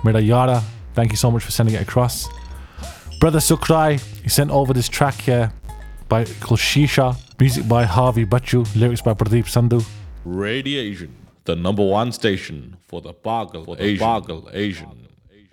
Mira Yara, thank you so much for sending it across. Brother Sukrai, he sent over this track here called Shisha, music by Harvey Bachu, lyrics by Pradeep Sandhu. Radiation, the #1 station for the Pagal Asian.